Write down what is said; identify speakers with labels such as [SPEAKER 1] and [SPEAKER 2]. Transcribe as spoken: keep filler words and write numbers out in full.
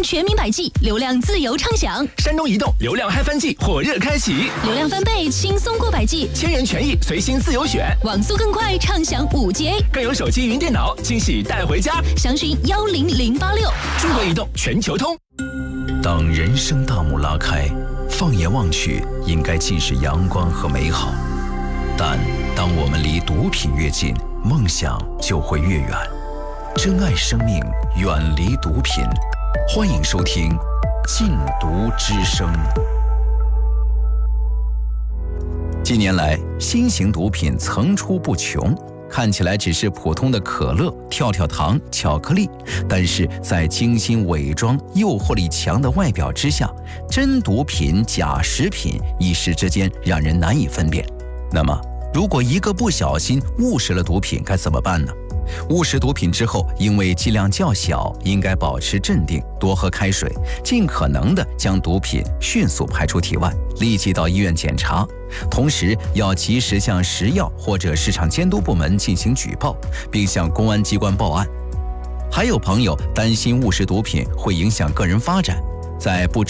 [SPEAKER 1] 全民百计，流量自由畅享。
[SPEAKER 2] 山东移动流量嗨翻季火热开启，
[SPEAKER 1] 流量翻倍，轻松过百计，
[SPEAKER 2] 千元权益随心自由选，
[SPEAKER 1] 网速更快，畅享五 G A，
[SPEAKER 2] 更有手机云电脑惊喜带回家。
[SPEAKER 1] 详询幺零零八六。
[SPEAKER 2] 中国移动全球通。
[SPEAKER 3] 当人生大幕拉开，放眼望去，应该尽是阳光和美好。但当我们离毒品越近，梦想就会越远。珍爱生命，远离毒品。欢迎收听《禁毒之声》。近年来，新型毒品层出不穷，看起来只是普通的可乐、跳跳糖、巧克力，但是在精心伪装、诱惑力强的外表之下，真毒品、假食品一时之间让人难以分辨。那么，如果一个不小心误食了毒品，该怎么办呢？误食毒品之后，因为剂量较小，应该保持镇定，多喝开水，尽可能的将毒品迅速排出体外，立即到医院检查。同时要及时向食药或者市场监督部门进行举报，并向公安机关报案。还有朋友担心误食毒品会影响个人发展，在不知